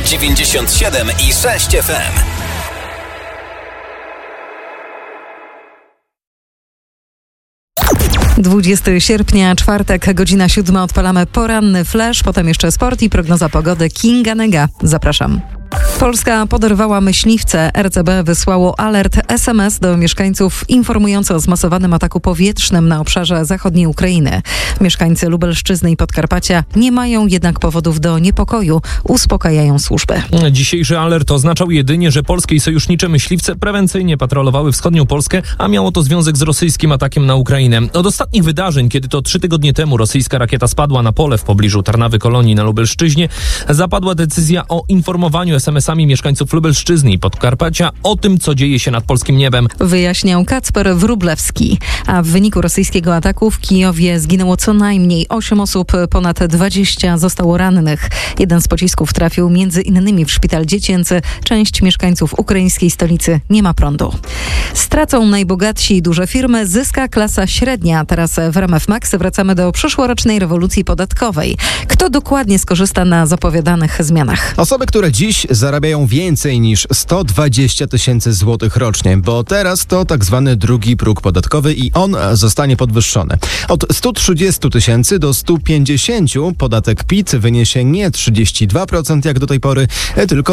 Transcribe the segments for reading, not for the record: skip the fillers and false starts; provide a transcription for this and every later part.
97,6 FM. 20 sierpnia, czwartek, godzina 7. Odpalamy poranny flash, potem jeszcze sport i prognoza pogody. Kinga Nega. Zapraszam. Polska poderwała myśliwce. RCB wysłało alert SMS do mieszkańców informujący o zmasowanym ataku powietrznym na obszarze zachodniej Ukrainy. Mieszkańcy Lubelszczyzny i Podkarpacia nie mają jednak powodów do niepokoju. Uspokajają służby. Dzisiejszy alert oznaczał jedynie, że polskie i sojusznicze myśliwce prewencyjnie patrolowały wschodnią Polskę, a miało to związek z rosyjskim atakiem na Ukrainę. Od ostatnich wydarzeń, kiedy to 3 tygodnie temu rosyjska rakieta spadła na pole w pobliżu Tarnawy Kolonii na Lubelszczyźnie, zapadła decyzja o informowaniu SMS-ami mieszkańców Lubelszczyzny i Podkarpacia o tym, co dzieje się nad polskim niebem. Wyjaśniał Kacper Wróblewski. A w wyniku rosyjskiego ataku w Kijowie zginęło co najmniej 8 osób, ponad 20 zostało rannych. Jeden z pocisków trafił między innymi w szpital dziecięcy. Część mieszkańców ukraińskiej stolicy nie ma prądu. Stracą najbogatsi i duże firmy, zyska klasa średnia. Teraz w RMF Max wracamy do przyszłorocznej rewolucji podatkowej. Kto dokładnie skorzysta na zapowiadanych zmianach? Osoby, które dziś zarabiają więcej niż 120 tysięcy złotych rocznie, bo teraz to tak zwany drugi próg podatkowy i on zostanie podwyższony. Od 130 tysięcy do 150 podatek PIT wyniesie nie 32% jak do tej pory, tylko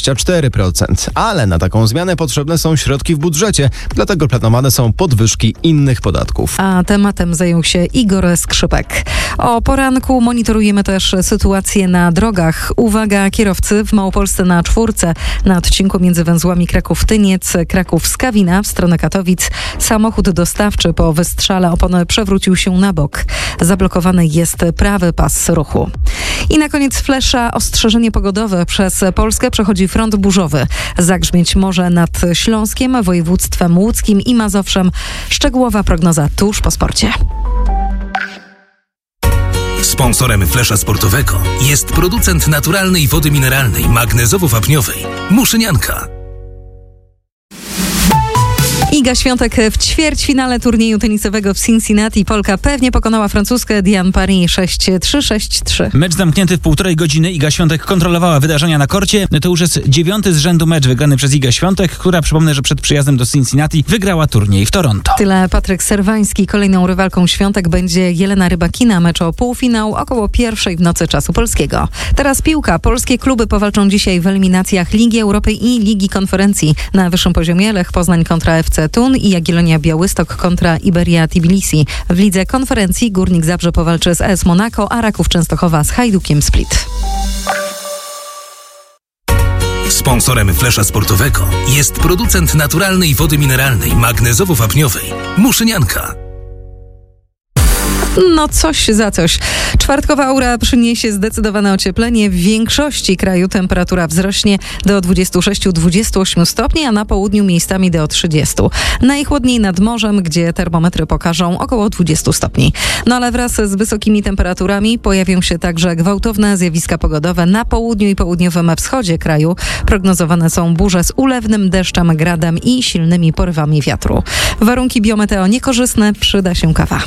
24%. Ale na taką zmianę potrzebne są środki w budżecie, dlatego planowane są podwyżki innych podatków. A tematem zajął się Igor Skrzypek. O poranku monitorujemy też sytuację na drogach. Uwaga, kierowcy w Małopolsce na 4 na odcinku między węzłami Kraków-Tyniec, Kraków-Skawina w stronę Katowic. Samochód dostawczy po wystrzale opony przewrócił się na bok. Zablokowany jest prawy pas ruchu. I na koniec flesza ostrzeżenie pogodowe. Przez Polskę przechodzi front burzowy. Zagrzmieć może nad Śląskiem, województwem łódzkim i Mazowszem. Szczegółowa prognoza tuż po sporcie. Sponsorem Flesza Sportowego jest producent naturalnej wody mineralnej magnezowo-wapniowej Muszynianka. Iga Świątek w ćwierćfinale turnieju tenisowego w Cincinnati. Polka pewnie pokonała Francuzkę Diane Paris 6-3, 6-3. Mecz zamknięty w 1,5 godziny. Iga Świątek kontrolowała wydarzenia na korcie. To już jest 9. z rzędu mecz wygrany przez Igę Świątek, która, przypomnę, że przed przyjazdem do Cincinnati wygrała turniej w Toronto. Tyle Patryk Serwański. Kolejną rywalką Świątek będzie Jelena Rybakina. Mecz o półfinał około 1:00 w nocy czasu polskiego. Teraz piłka. Polskie kluby powalczą dzisiaj w eliminacjach Ligi Europy i Ligi Konferencji. Na wyższym poziomie Lech Poznań kontra FC Thun i Jagiellonia Białystok kontra Iberia Tbilisi. W Lidze Konferencji Górnik Zabrze powalczy z AS Monaco, a Raków Częstochowa z Hajdukiem Split. Sponsorem Flesza Sportowego jest producent naturalnej wody mineralnej magnezowo-wapniowej Muszynianka. No coś za coś. Czwartkowa aura przyniesie zdecydowane ocieplenie. W większości kraju temperatura wzrośnie do 26-28 stopni, a na południu miejscami do 30. Najchłodniej nad morzem, gdzie termometry pokażą około 20 stopni. No ale wraz z wysokimi temperaturami pojawią się także gwałtowne zjawiska pogodowe na południu i południowym wschodzie kraju. Prognozowane są burze z ulewnym deszczem, gradem i silnymi porywami wiatru. Warunki biometeo niekorzystne, przyda się kawa.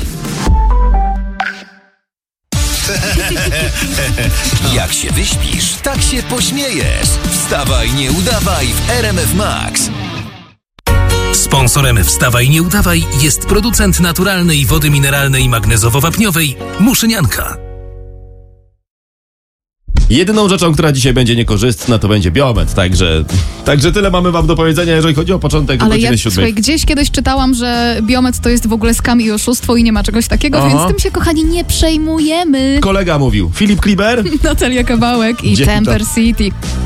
Jak się wyśpisz, tak się pośmiejesz. Wstawaj, nie udawaj w RMF Max. Sponsorem Wstawaj, nie udawaj jest producent naturalnej wody mineralnej magnezowo-wapniowej Muszynianka. Jedyną rzeczą, która dzisiaj będzie niekorzystna, to będzie biomet, także tyle mamy wam do powiedzenia, jeżeli chodzi o początek godziny 7. Słuchaj, gdzieś kiedyś czytałam, że biomet to jest w ogóle skam i oszustwo i nie ma czegoś takiego, więc tym się, kochani, nie przejmujemy. Kolega mówił, Filip Kliber, Natalia Kawałek i Temper City.